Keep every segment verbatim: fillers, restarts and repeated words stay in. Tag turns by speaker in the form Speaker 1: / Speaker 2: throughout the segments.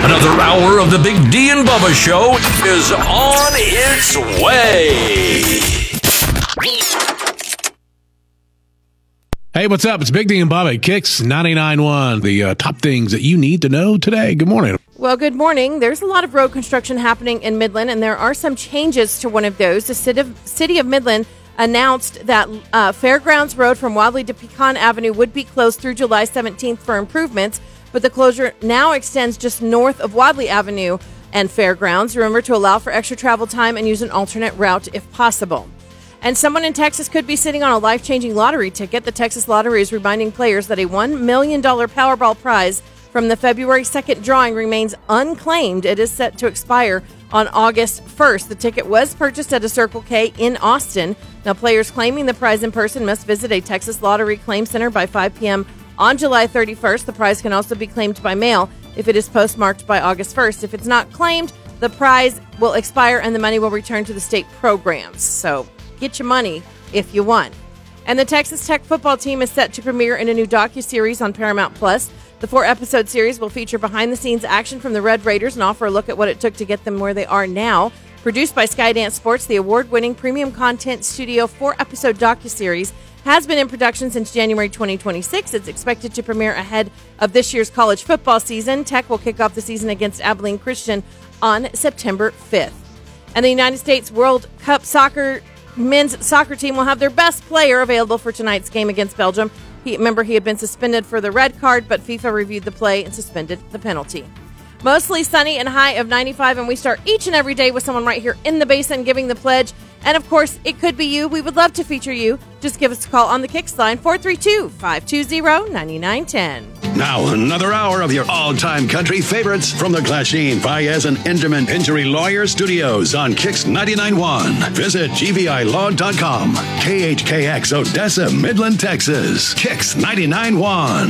Speaker 1: Another hour of the Big D and Bubba Show is on its way.
Speaker 2: Hey, what's up? It's Big D and Bubba, Kicks ninety-nine point one. The uh, top things that you need to know today. Good morning.
Speaker 3: Well, good morning. There's a lot of road construction happening in Midland, and there are some changes to one of those. The city of, city of Midland announced that uh, Fairgrounds Road from Wadley to Pecan Avenue would be closed through July seventeenth for improvements, but the closure now extends just north of Wadley Avenue and Fairgrounds. Remember to allow for extra travel time and use an alternate route if possible. And someone in Texas could be sitting on a life-changing lottery ticket. The Texas Lottery is reminding players that a one million dollars Powerball prize from the February second drawing remains unclaimed. It is set to expire on August first. The ticket was purchased at a Circle K in Austin. Now, players claiming the prize in person must visit a Texas Lottery Claim Center by five p.m. on July thirty-first. The prize can also be claimed by mail if it is postmarked by August first. If it's not claimed, the prize will expire and the money will return to the state programs. So get your money if you won. And the Texas Tech football team is set to premiere in a new docuseries on Paramount Plus. The four-episode series will feature behind-the-scenes action from the Red Raiders and offer a look at what it took to get them where they are now. Produced by Skydance Sports, the award-winning premium content studio four-episode docuseries has been in production since January twenty twenty-six. It's expected to premiere ahead of this year's college football season. Tech will kick off the season against Abilene Christian on September fifth. And the United States World Cup soccer men's soccer team will have their best player available for tonight's game against Belgium. He, remember, he had been suspended for the red card, but FIFA reviewed the play and suspended the penalty. Mostly sunny and high of ninety-five, and we start each and every day with someone right here in the basin giving the pledge. And, of course, it could be you. We would love to feature you. Just give us a call on the Kicks line, four three two, five two zero, nine nine one zero.
Speaker 4: Now, another hour of your all-time country favorites from the Glasheen, Baez, and Enderman Injury Lawyer Studios on Kicks ninety-nine point one. Visit G V I law dot com. K H K X, Odessa, Midland, Texas. Kicks ninety-nine point one.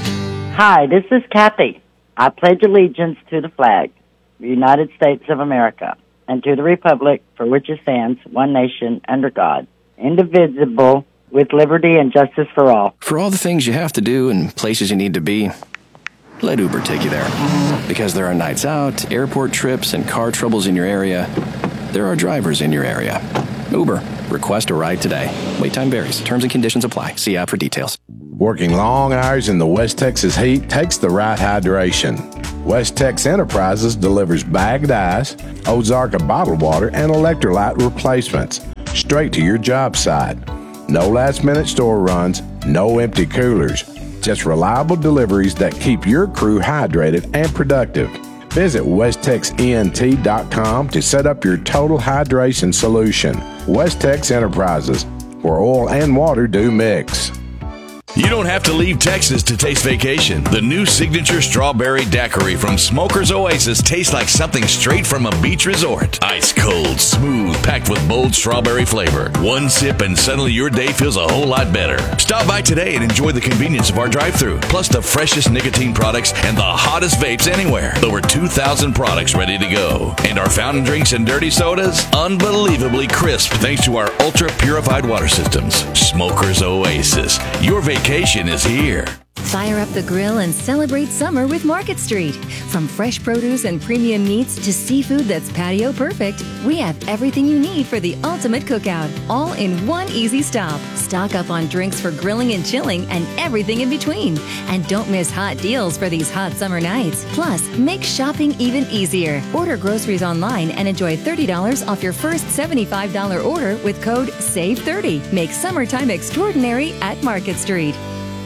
Speaker 5: Hi, this is Kathy. I pledge allegiance to the flag, the United States of America, and to the republic for which it stands, one nation, under God, indivisible, with liberty and justice for all.
Speaker 6: For all the things you have to do and places you need to be, let Uber take you there. Because there are nights out, airport trips, and car troubles in your area, there are drivers in your area. Uber. Request a ride today. Wait time varies. Terms and conditions apply. See app for details.
Speaker 7: Working long hours in the West Texas heat takes the right hydration. West Tex Enterprises delivers bagged ice, Ozarka bottled water, and electrolyte replacements straight to your job site. No last-minute store runs, no empty coolers. Just reliable deliveries that keep your crew hydrated and productive. Visit west tex E N T dot com to set up your total hydration solution. West Tex Enterprises, where oil and water do mix.
Speaker 1: You don't have to leave Texas to taste vacation. The new signature strawberry daiquiri from Smoker's Oasis tastes like something straight from a beach resort. Ice cold, smooth, packed with bold strawberry flavor. One sip and suddenly your day feels a whole lot better. Stop by today and enjoy the convenience of our drive-thru, plus the freshest nicotine products and the hottest vapes anywhere. Over two thousand products ready to go. And our fountain drinks and dirty sodas, unbelievably crisp thanks to our ultra-purified water systems. Smoker's Oasis. Your vacation Vacation is here.
Speaker 8: Fire up the grill and celebrate summer with Market Street. From fresh produce and premium meats to seafood that's patio perfect, we have everything you need for the ultimate cookout, all in one easy stop. Stock up on drinks for grilling and chilling and everything in between. And don't miss hot deals for these hot summer nights. Plus, make shopping even easier. Order groceries online and enjoy thirty dollars off your first seventy-five dollars order with code save thirty. Make summertime extraordinary at Market Street.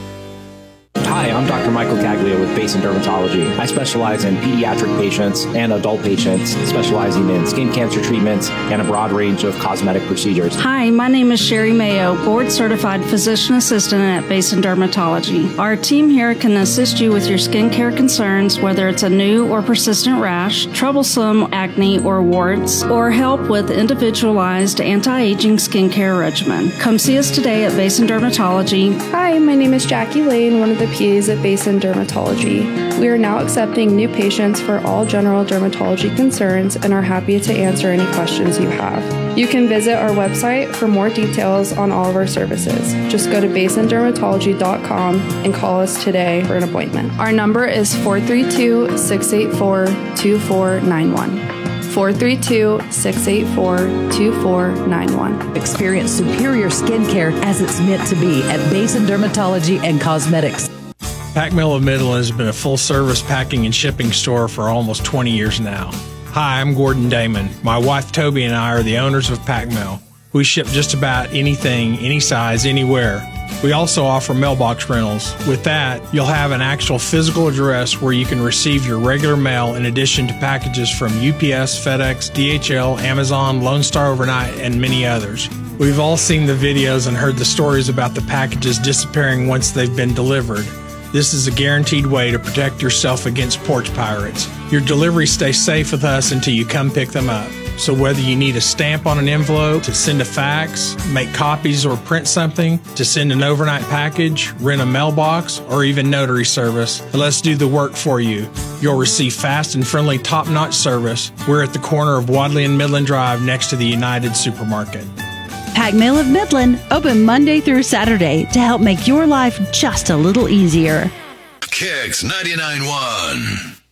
Speaker 9: Hi, I'm Doctor Michael Caglia with Basin Dermatology. I specialize in pediatric patients and adult patients, specializing in skin cancer treatments and a broad range of cosmetic procedures.
Speaker 10: Hi, my name is Sherry Mayo, board-certified physician assistant at Basin Dermatology. Our team here can assist you with your skincare concerns, whether it's a new or persistent rash, troublesome acne or warts, or help with individualized anti-aging skincare regimen. Come see us today at Basin Dermatology.
Speaker 11: Hi, my name is Jackie Lane, one of the P As at Basin Dermatology. We are now accepting new patients for all general dermatology concerns and are happy to answer any questions you have. You can visit our website for more details on all of our services. Just go to basin dermatology dot com and call us today for an appointment. Our number is four three two, six eight four, two four nine one. four three two, six eight four, two four nine one.
Speaker 12: Experience superior skincare as it's meant to be at Basin Dermatology and Cosmetics.
Speaker 13: Pack Mill of Midland has been a full-service packing and shipping store for almost twenty years now. Hi, I'm Gordon Damon. My wife Toby and I are the owners of Pack Mill. We ship just about anything, any size, anywhere. We also offer mailbox rentals. With that, you'll have an actual physical address where you can receive your regular mail in addition to packages from U P S, FedEx, D H L, Amazon, Lone Star Overnight, and many others. We've all seen the videos and heard the stories about the packages disappearing once they've been delivered. This is a guaranteed way to protect yourself against porch pirates. Your deliveries stay safe with us until you come pick them up. So whether you need a stamp on an envelope, to send a fax, make copies or print something, to send an overnight package, rent a mailbox, or even notary service, let's do the work for you. You'll receive fast and friendly top-notch service. We're at the corner of Wadley and Midland Drive next to the United Supermarket.
Speaker 14: Pack Mill of Midland, open Monday through Saturday to help make your life just a little easier.
Speaker 1: Kicks ninety-nine point one.